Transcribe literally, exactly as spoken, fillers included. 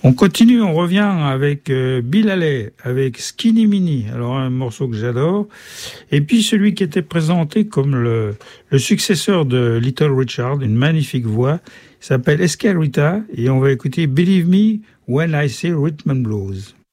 On continue, on revient avec euh, Bill Haley, avec Skinny Minnie, alors un morceau que j'adore, et puis celui qui était présenté comme le, le successeur de Little Richard, une magnifique voix, il s'appelle Escarita, et on va écouter Believe Me When I Say Rhythm and Blues.